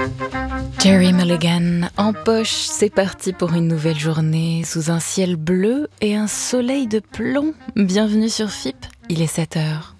Jerry Mulligan en poche, c'est parti pour une nouvelle journée sous un ciel bleu et un soleil de plomb. Bienvenue sur FIP, il est 7h.